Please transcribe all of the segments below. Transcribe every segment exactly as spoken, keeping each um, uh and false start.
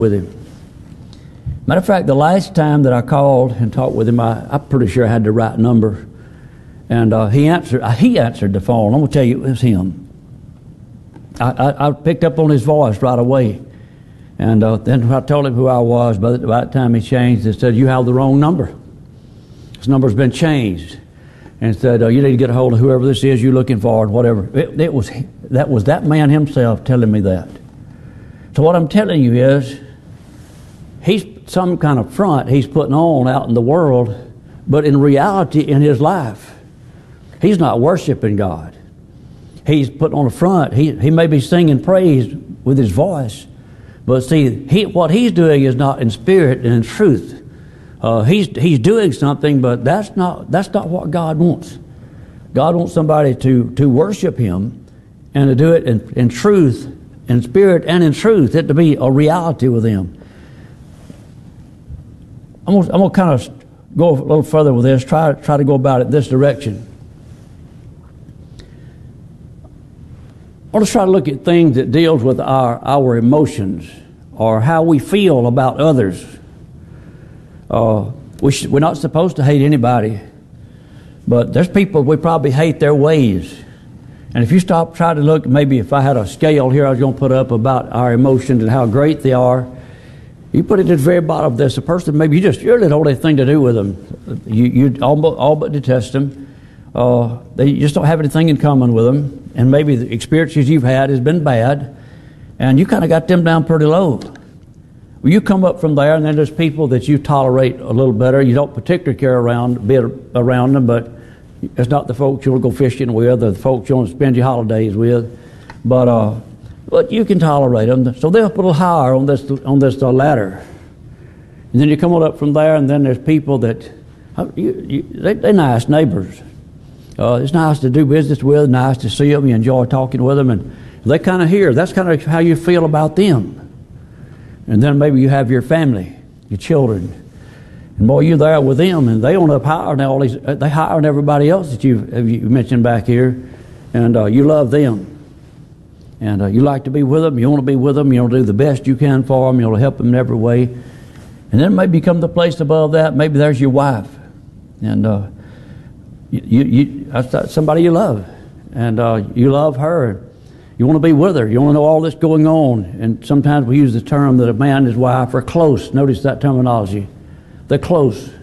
with him. Matter of fact, the last time that I called and talked with him, I, I'm pretty sure I had the right number, and uh, he answered. Uh, he answered the phone. I'm gonna tell you, it was him. I, I, I picked up on his voice right away, and uh, then I told him who I was. By the, by the time he changed, he said, "You have the wrong number. This number's been changed." And said, uh, "You need to get a hold of whoever this is you're looking for, and whatever." It, it was that was that man himself telling me that. So what I'm telling you is, he's some kind of front he's putting on out in the world, but in reality, in his life, he's not worshiping God. He's putting on a front. He he may be singing praise with his voice, but see, he what he's doing is not in spirit and in truth. Uh, he's he's doing something, but that's not that's not what God wants. God wants somebody to to worship Him and to do it in, in truth, in spirit, and in truth. It to be a reality with Him. I'm gonna, I'm gonna kind of go a little further with this. Try try to go about it this direction. I want to try to look at things that deals with our our emotions or how we feel about others. Uh, we sh- we're not supposed to hate anybody, but there's people we probably hate their ways. And if you stop trying to look, maybe if I had a scale here I was going to put up about our emotions and how great they are, you put it at the very bottom of this, a person maybe you just you really don't have anything to do with them. You you all but, all but detest them. Uh, they just don't have anything in common with them, and maybe the experiences you've had has been bad, and you kind of got them down pretty low. Well, you come up from there, and then there's people that you tolerate a little better. You don't particularly care around, be around them, but it's not the folks you want to go fishing with, or the folks you want to spend your holidays with. But uh, but you can tolerate them. So they're up a little higher on this on this uh, ladder. And then you come on up from there, and then there's people that uh, you, you, they, they're nice neighbors. Uh, it's nice to do business with, nice to see them. You enjoy talking with them, and they kind of hear. That's kind of how you feel about them. And then maybe you have your family, your children, and boy, you're there with them, and they on up higher than all these. They higher than everybody else that you you mentioned back here, and uh, you love them, and uh, you like to be with them. You want to be with them. You want to do the best you can for them. You want to help them in every way, and then maybe you come to the place above that. Maybe there's your wife, and uh, you, you, you that's somebody you love, and uh, you love her. You want to be with her. You want to know all this going on. And sometimes we use the term that a man and his wife are close. Notice that terminology. They're close.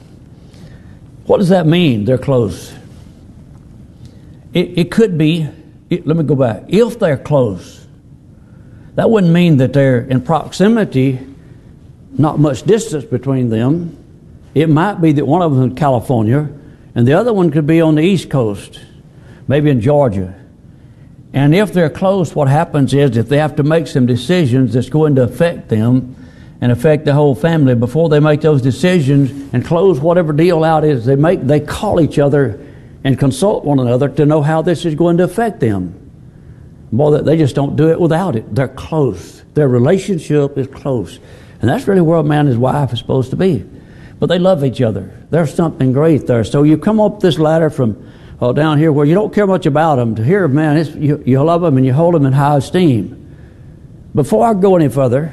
What does that mean, they're close? It, it could be, it, let me go back. If they're close, that wouldn't mean that they're in proximity, not much distance between them. It might be that one of them is in California, and the other one could be on the East Coast, maybe in Georgia. And if they're close, what happens is if they have to make some decisions that's going to affect them and affect the whole family, before they make those decisions and close whatever deal out is they make, they call each other and consult one another to know how this is going to affect them. Boy, they just don't do it without it. They're close. Their relationship is close. And that's really where a man and his wife is supposed to be. But they love each other. There's something great there. So you come up this ladder from Uh, down here where you don't care much about them, to here, man, it's, you, you love them and you hold them in high esteem. Before I go any further,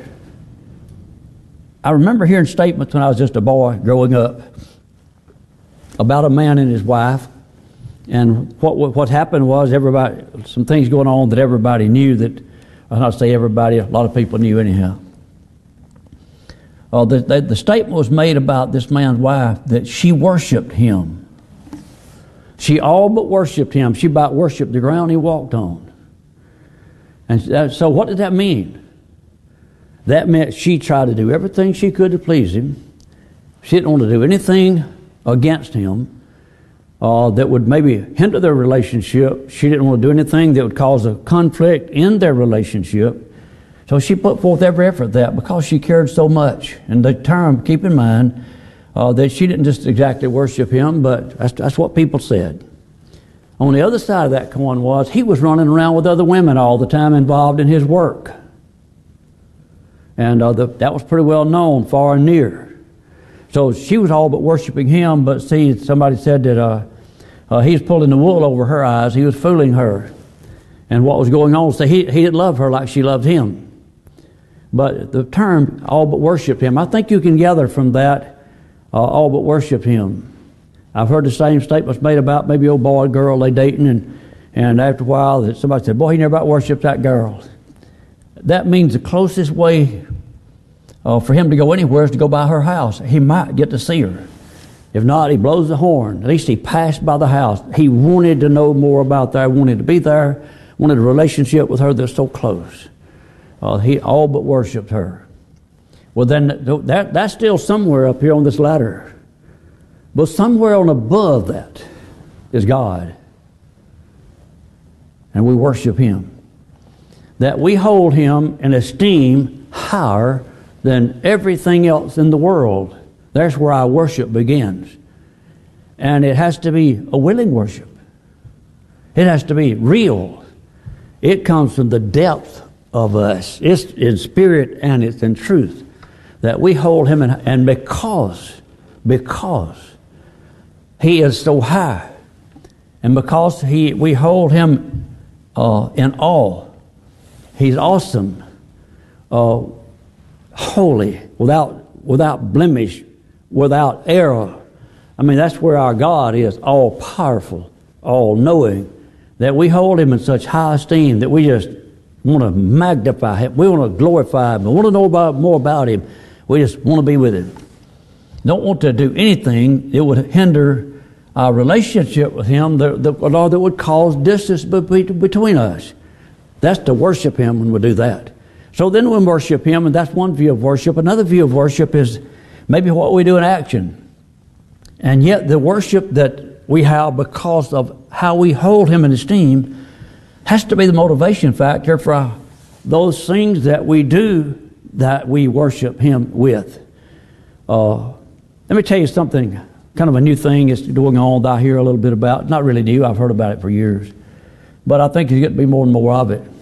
I remember hearing statements when I was just a boy growing up about a man and his wife, and what what happened was everybody, some things going on that everybody knew that, I'll not say everybody, a lot of people knew anyhow. Uh, the, the, the statement was made about this man's wife that she worshiped him. She all but worshipped him. She about worshipped the ground he walked on. And so what did that mean? That meant she tried to do everything she could to please him. She didn't want to do anything against him uh, that would maybe hinder their relationship. She didn't want to do anything that would cause a conflict in their relationship. So she put forth every effort at that because she cared so much. And the term, keep in mind, Uh, that she didn't just exactly worship him, but that's, that's what people said. On the other side of that coin was he was running around with other women all the time involved in his work. And uh, the, that was pretty well known far and near. So she was all but worshiping him, but see, somebody said that uh, uh, he was pulling the wool over her eyes. He was fooling her. And what was going on, so he, he didn't love her like she loved him. But the term all but worship him, I think you can gather from that, uh, all but worship him. I've heard the same statements made about maybe old boy and girl they dating, and, and after a while that somebody said, boy, he never about worshiped that girl. That means the closest way uh, for him to go anywhere is to go by her house. He might get to see her. If not, he blows the horn. At least he passed by the house. He wanted to know more about that, wanted to be there, wanted a relationship with her that's so close. Uh, he all but worshipped her. Well, then that that's still somewhere up here on this ladder. But somewhere on above that is God. And we worship him. That we hold him in esteem higher than everything else in the world. That's where our worship begins. And it has to be a willing worship. It has to be real. It comes from the depth of us. It's in spirit and it's in truth. That we hold him in, and because, because he is so high, and because he we hold him uh, in awe, he's awesome, uh, holy, without without blemish, without error. I mean, that's where our God is, all powerful, all knowing, that we hold him in such high esteem that we just want to magnify him. We want to glorify him. We want to know about, more about him. We just want to be with him. Don't want to do anything that would hinder our relationship with him, that, that, or that would cause distance between us. That's to worship him when we do that. So then we worship him, and that's one view of worship. Another view of worship is maybe what we do in action. And yet the worship that we have because of how we hold him in esteem has to be the motivation factor for those things that we do that we worship him with. Uh, let me tell you something, kind of a new thing is going on that I hear a little bit about. Not really new, I've heard about it for years. But I think there's going to be more and more of it.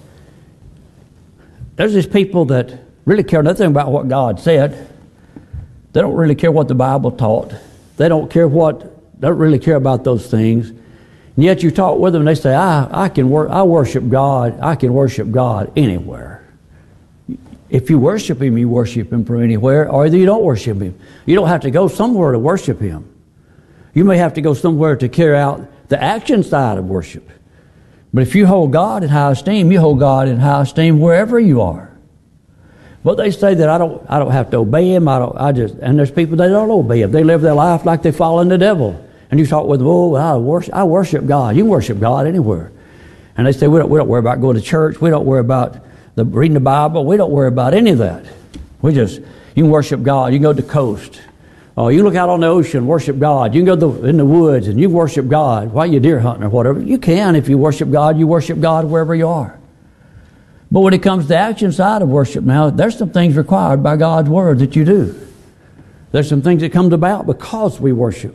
There's these people that really care nothing about what God said. They don't really care what the Bible taught. They don't care what, they don't really care about those things. And yet you talk with them and they say, I, I can wor- I worship God. I can worship God anywhere. If you worship him, you worship him from anywhere, or either you don't worship him. You don't have to go somewhere to worship him. You may have to go somewhere to carry out the action side of worship. But if you hold God in high esteem, you hold God in high esteem wherever you are. But they say that I don't I don't have to obey him. I don't I just and there's people that don't obey him. They live their life like they follow the devil. And you talk with them, oh, I worship, I worship God. You can worship God anywhere. And they say, we don't, we don't worry about going to church. We don't worry about the, reading the Bible. We don't worry about any of that. We just, you can worship God. You can go to the coast. Uh, you look out on the ocean, worship God. You can go to the, in the woods and you can worship God while you're deer hunting or whatever. You can. If you worship God, you worship God wherever you are. But when it comes to the action side of worship now, there's some things required by God's word that you do. There's some things that come about because we worship.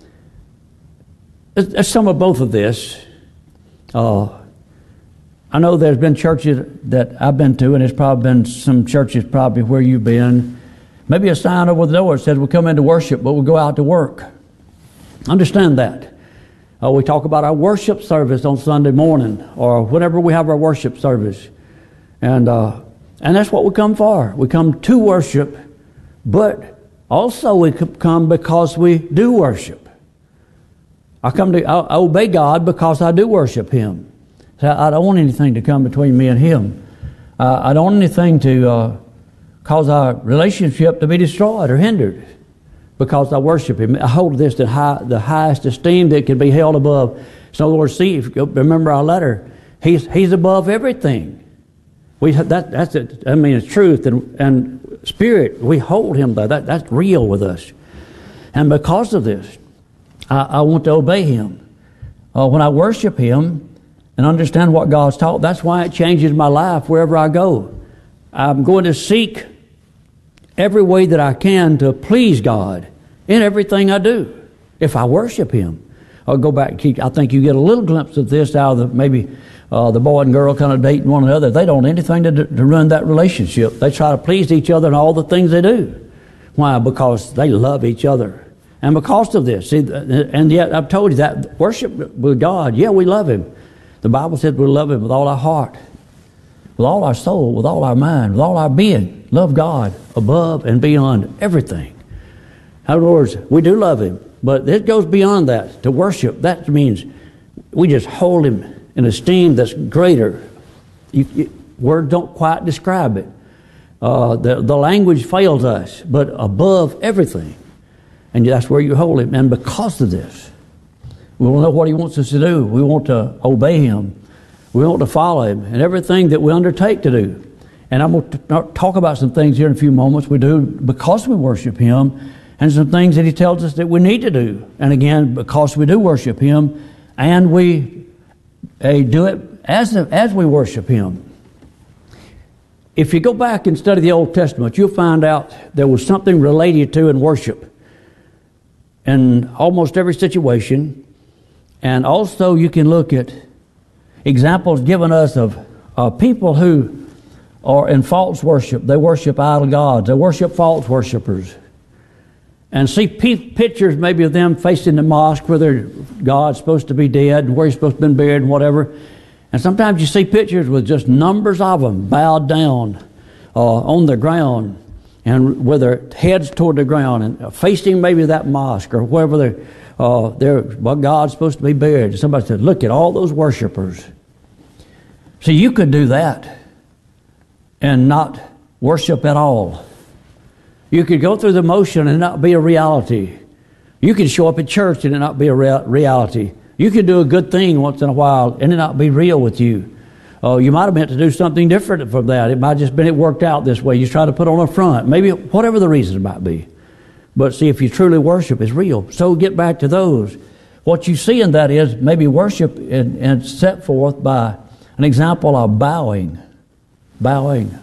There's some of both of this. Uh, I know there's been churches that I've been to, and there's probably been some churches probably where you've been. Maybe a sign over the door that says we come into worship, but we go out to work. Understand that. Uh, we talk about our worship service on Sunday morning, or whenever we have our worship service. And, uh, and that's what we come for. We come to worship, but also we come because we do worship. I come to I obey God because I do worship him. So I don't want anything to come between me and him. Uh, I don't want anything to uh, cause our relationship to be destroyed or hindered because I worship him. I hold this in high, the highest esteem that can be held above. So, Lord, see, if you remember our letter, he's he's above everything. We that that's it. I mean, it's truth and and spirit. We hold him there. That that's real with us, and because of this, I, I want to obey him. Uh, when I worship him and understand what God's taught, that's why it changes my life wherever I go. I'm going to seek every way that I can to please God in everything I do. If I worship him, I'll go back and keep. I think you get a little glimpse of this out of the, maybe uh, the boy and girl kind of dating one another. They don't do anything to, to ruin that relationship. They try to please each other in all the things they do. Why? Because they love each other. And because of this, see, and yet I've told you that worship with God, yeah, we love him. The Bible said we love him with all our heart, with all our soul, with all our mind, with all our being. Love God above and beyond everything. In other words, we do love Him, but it goes beyond that. To worship, that means we just hold Him in esteem that's greater. You, you, words don't quite describe it. Uh, the, the language fails us, but above everything. And that's where you hold Him. And because of this, we want to know what He wants us to do. We want to obey Him. We want to follow Him in everything that we undertake to do. And I'm going to talk about some things here in a few moments we do because we worship Him, and some things that He tells us that we need to do. And again, because we do worship Him, and we uh, do it as, as we worship Him. If you go back and study the Old Testament, you'll find out there was something related to in worship in almost every situation. And also you can look at examples given us of uh, people who are in false worship. They worship idol gods. They worship false worshipers. And see p- pictures maybe of them facing the mosque where their God's supposed to be dead and where He's supposed to be buried and whatever. And sometimes you see pictures with just numbers of them bowed down uh, on the ground and with their heads toward the ground and facing maybe that mosque or wherever they're, uh, they're, well, God's supposed to be buried. And somebody said, look at all those worshipers. See, you could do that and not worship at all. You could go through the motion and not be a reality. You could show up at church and it not be a rea- reality. You could do a good thing once in a while and it not be real with you. Oh, you might have meant to do something different from that. It might have just been it worked out this way. You try to put on a front. Maybe whatever the reason might be. But see, if you truly worship, it's real. So get back to those. What you see in that is maybe worship and, and set forth by an example of bowing. Bowing.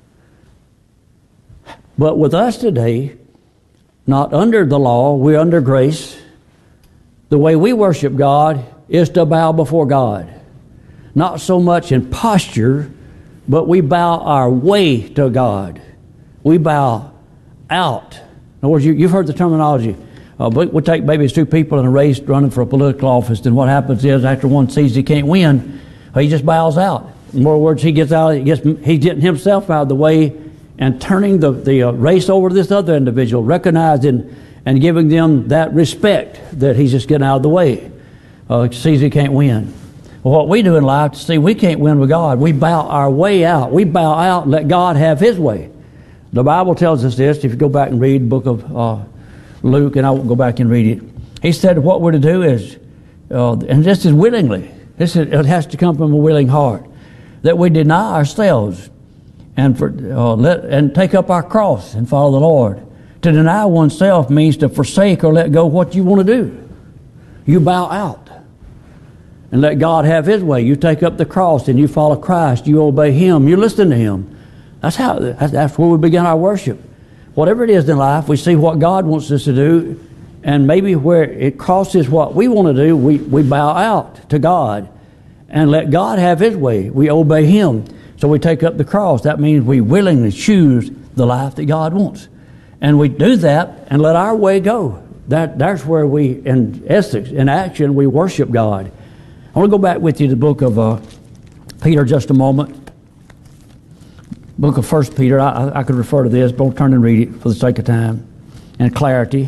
But with us today, not under the law, we're under grace. The way we worship God is to bow before God. Not so much in posture, but we bow our way to God. We bow out. In other words, you, you've heard the terminology. Uh, we'll take maybe it's two people in a race running for a political office, and what happens is after one sees he can't win, he just bows out. In more words, he gets out, he gets, he's getting himself out of the way and turning the, the uh, race over to this other individual, recognizing and giving them that respect that he's just getting out of the way. Uh, sees he can't win. Well, what we do in life, to see we can't win with God, we bow our way out. We bow out and let God have His way. The Bible tells us this. If you go back and read the book of uh, Luke, and I won't go back and read it. He said what we're to do is, uh, and this is willingly. This is, it has to come from a willing heart, that we deny ourselves and for, uh, let and take up our cross and follow the Lord. To deny oneself means to forsake or let go what you want to do. You bow out and let God have His way. You take up the cross and you follow Christ. You obey Him. You listen to Him. That's how. That's where we begin our worship. Whatever it is in life, we see what God wants us to do, and maybe where it crosses what we want to do, we, we bow out to God and let God have His way. We obey Him. So we take up the cross. That means we willingly choose the life that God wants. And we do that and let our way go. That That's where we, in essence, in action, we worship God. I want to go back with you to the book of uh, Peter just a moment. Book of First Peter. I, I could refer to this, but I'll turn and read it for the sake of time and clarity.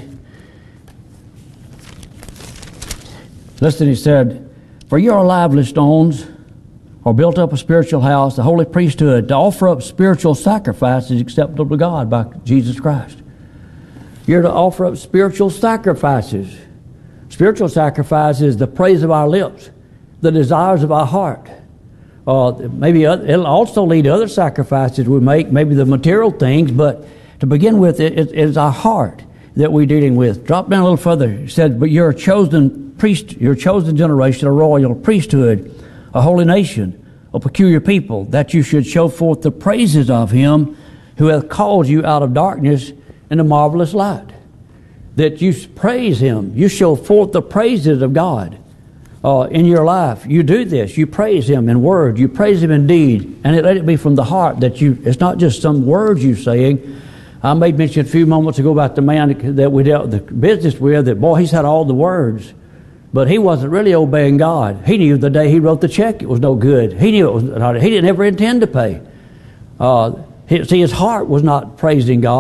Listen, he said, "For you are lively stones, or built up a spiritual house, the holy priesthood, to offer up spiritual sacrifices acceptable to God by Jesus Christ." You're to offer up spiritual sacrifices. Spiritual sacrifice is the praise of our lips, the desires of our heart. Uh, maybe it'll also lead to other sacrifices we make, maybe the material things, but to begin with, it, it is our heart that we're dealing with. Drop down a little further. It said, "But you're a chosen priest, you're a chosen generation, a royal priesthood, a holy nation, a peculiar people, that you should show forth the praises of Him who hath called you out of darkness into marvelous light." That you praise Him. You show forth the praises of God uh, in your life. You do this. You praise Him in word. You praise Him in deed. And it, let it be from the heart that you, it's not just some words you're saying. I made mention a few moments ago about the man that we dealt the business with, that, boy, he's had all the words. But he wasn't really obeying God. He knew the day he wrote the check it was no good. He knew it was not. He didn't ever intend to pay. Uh, he, see, his heart was not praising God.